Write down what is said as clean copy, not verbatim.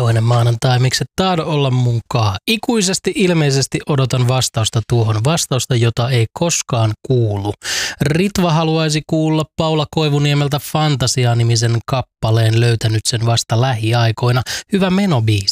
Toinen maanantai, mikset tahdo olla munkaan. Ikuisesti ilmeisesti odotan vastausta tuohon, vastausta, jota ei koskaan kuulu. Ritva haluaisi kuulla Paula Koivuniemeltä Fantasia-nimisen kappaleen, löytänyt sen vasta lähiaikoina. Hyvä menobiisi.